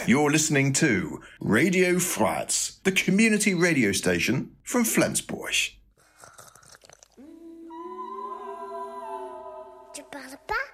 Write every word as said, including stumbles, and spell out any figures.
You're listening to Radio Frats, the community radio station from Flensburg. Tu parles pas?